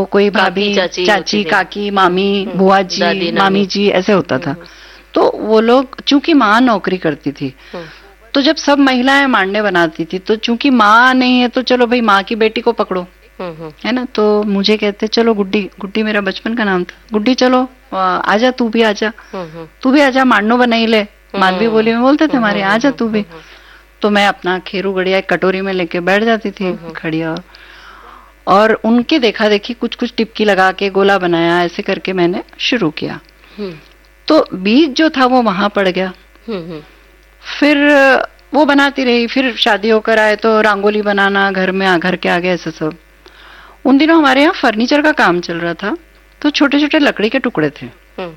कोई भाभी, चाची, काकी, मामी, बुआ जी, मामी जी, ऐसे होता था। तो वो लोग, चूंकि माँ नौकरी करती थी, तो जब सब महिलाएं मांडे बनाती थी, तो चूंकि माँ नहीं है तो चलो भाई माँ की बेटी को पकड़ो, है ना। तो मुझे कहते चलो गुड्डी, गुड्डी मेरा बचपन का नाम था, गुड्डी चलो आजा, तू भी आजा, तू भी आजा, मांडो बनाई ले, मालवी बोली में बोलते थे हमारे, आजा तू भी। तो मैं अपना खेरू गड़िया एक कटोरी में लेके बैठ जाती थी खड़िया, और उनके देखा देखी कुछ कुछ टिपकी लगा के गोला बनाया, ऐसे करके मैंने शुरू किया। तो बीज जो था वो वहां पड़ गया। फिर वो बनाती रही, फिर शादी होकर आए तो रंगोली बनाना घर में, घर के आगे, ऐसे सब। उन दिनों हमारे यहाँ फर्नीचर का काम चल रहा था, तो छोटे छोटे लकड़ी के टुकड़े थे।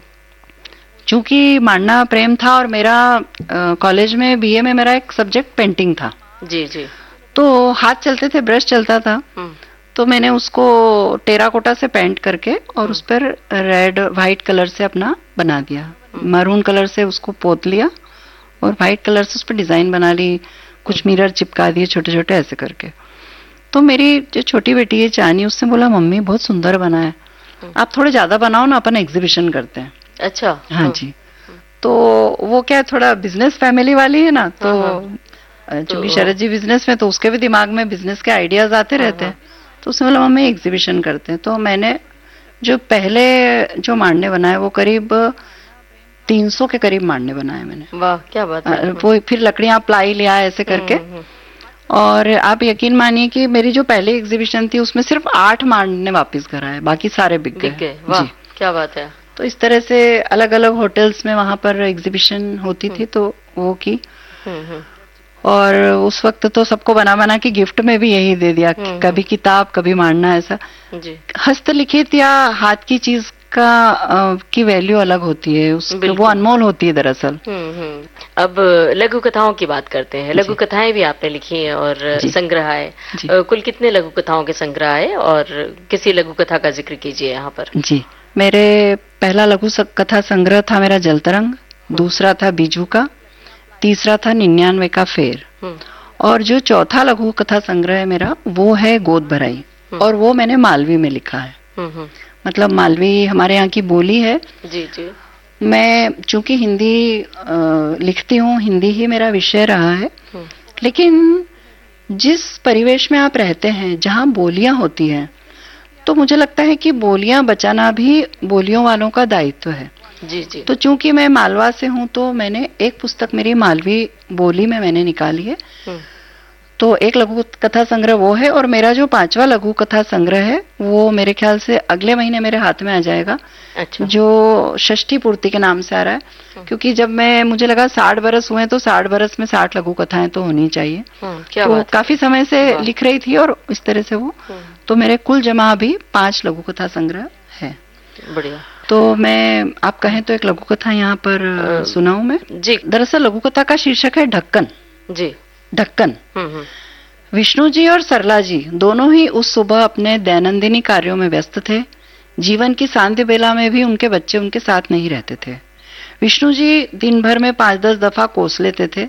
चूंकि मांडना प्रेम था, और मेरा कॉलेज में बीए में मेरा एक सब्जेक्ट पेंटिंग था। जी जी। तो हाथ चलते थे, ब्रश चलता था, तो मैंने उसको टेराकोटा से पेंट करके और उस पर रेड व्हाइट कलर से अपना बना दिया, मरून कलर से उसको पोत लिया और व्हाइट कलर से उस पर डिजाइन बना ली, कुछ मिरर चिपका दिए छोटे छोटे, ऐसे करके। तो मेरी जो छोटी बेटी है चानी, उससे बोला मम्मी बहुत सुंदर बना है, आप थोड़े ज्यादा बनाओ ना, अपन एग्जीबिशन करते हैं। अच्छा। हाँ जी। तो वो क्या थोड़ा बिजनेस फैमिली वाली है ना, तो चूंकि शरद जी बिजनेस में, तो उसके भी दिमाग में बिजनेस के आइडियाज आते रहते हैं। तो उसने बोला मम्मी एग्जीबिशन करते हैं। तो मैंने जो पहले जो मांडने बनाए वो करीब 300 के करीब मांडने बनाए मैंने। वाह क्या बात है। वो फिर लकड़ियां प्लाई लिया ऐसे करके, और आप यकीन मानिए कि मेरी जो पहली एग्जीबिशन थी उसमें सिर्फ 8 मांडने वापस घर आए, बाकी सारे बिक गए। वाह क्या बात है। तो इस तरह से अलग अलग होटल्स में वहां पर एग्जीबिशन होती थी, तो वो की। और उस वक्त तो सबको बना बना के गिफ्ट में भी यही दे दिया, कभी किताब कभी मांडना, ऐसा। हस्तलिखित या हाथ की चीज का की वैल्यू अलग होती है, वो अनमोल होती है दरअसल। अब लघु कथाओं की बात करते हैं। लघु कथाएं भी आपने लिखी हैं और संग्रह है। कुल कितने लघु कथाओं के संग्रह है, और किसी लघु कथा का जिक्र कीजिए यहाँ पर। जी, मेरे पहला लघु कथा संग्रह था मेरा जलतरंग, दूसरा था बीजू का, तीसरा था 99 का फेर, और जो चौथा लघु कथा संग्रह है मेरा वो है गोद भराई, और वो मैंने मालवी में लिखा है। मतलब मालवी हमारे यहाँ की बोली है। जी जी। मैं चूंकि हिंदी लिखती हूँ, हिंदी ही मेरा विषय रहा है, लेकिन जिस परिवेश में आप रहते हैं जहाँ बोलियां होती हैं, तो मुझे लगता है कि बोलियां बचाना भी बोलियों वालों का दायित्व है। जी जी। तो चूंकि मैं मालवा से हूँ, तो मैंने एक पुस्तक मेरी मालवी बोली में मैंने निकाली है। तो एक लघु कथा संग्रह वो है, और मेरा जो 5वां लघु कथा संग्रह है वो मेरे ख्याल से अगले महीने मेरे हाथ में आ जाएगा। अच्छा। जो षष्ठी पूर्ति के नाम से आ रहा है, क्योंकि जब मुझे लगा 60 बरस हुए, तो 60 बरस में 60 लघु कथाएं तो होनी चाहिए। क्या तो बात काफी समय से लिख रही थी, और इस तरह से वो तो मेरे कुल जमा अभी 5 लघु कथा संग्रह है। बढ़िया। तो मैं, आप कहें तो एक लघु कथा यहाँ पर सुनाऊं मैं। जी। दरअसल लघु कथा का शीर्षक है ढक्कन। जी। ढक्कन। विष्णु जी और सरला जी दोनों ही उस सुबह अपने दैनंदिनी कार्यों में व्यस्त थे। जीवन की सांध्य बेला में भी उनके बच्चे उनके साथ नहीं रहते थे। विष्णु जी दिन भर में 5-10 दफा कोस लेते थे।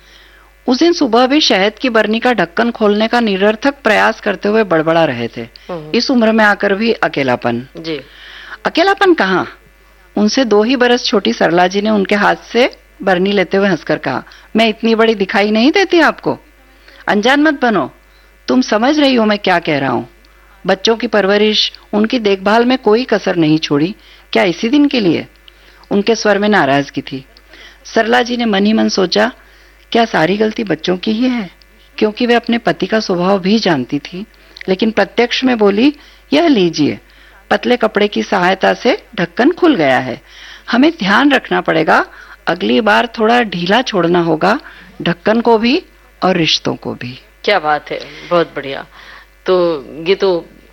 उस दिन सुबह भी शहद की बरनी का ढक्कन खोलने का निरर्थक प्रयास करते हुए बड़बड़ा रहे थे। इस उम्र में आकर भी अकेलापन। जी। अकेलापन कहाँ? उनसे 2 ही बरस छोटी सरला जी ने उनके हाथ से बरनी लेते हुए हंसकर कहा, मैं इतनी बड़ी दिखाई नहीं देती आपको? अनजान मत बनो, तुम समझ रही हो मैं क्या कह रहा हूँ। बच्चों की परवरिश, उनकी देखभाल में कोई कसर नहीं छोड़ी, क्या इसी दिन के लिए? उनके स्वर में नाराजगी थी। सरला जी ने मन ही मन सोचा, क्या सारी गलती बच्चों की ही है? क्योंकि वे अपने पति का स्वभाव भी जानती थी, लेकिन प्रत्यक्ष में बोली, यह लीजिए, पतले कपड़े की सहायता से ढक्कन खुल गया है। हमें ध्यान रखना पड़ेगा, अगली बार थोड़ा ढीला छोड़ना होगा, ढक्कन को भी और रिश्तों को भी। क्या बात है, बहुत बढ़िया। तो ये तो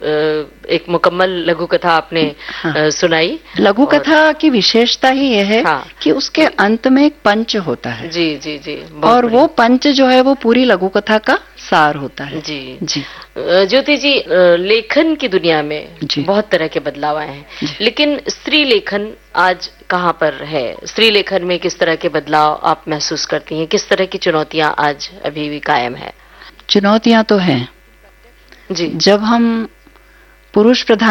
एक मुकम्मल लघु कथा आपने सुनाई। लघु कथा की विशेषता ही यह है कि उसके अंत में एक पंच होता है। जी जी जी। और वो पंच जो है वो पूरी लघु कथा का सार होता है। जी जी। ज्योति जी, लेखन की दुनिया में बहुत तरह के बदलाव आए हैं, लेकिन स्त्री लेखन आज कहाँ पर है? स्त्री लेखन में किस तरह के बदलाव आप महसूस करती हैं? किस तरह की चुनौतियां आज अभी भी कायम है? चुनौतियां तो हैं जी। जब हम पुरुष प्रधान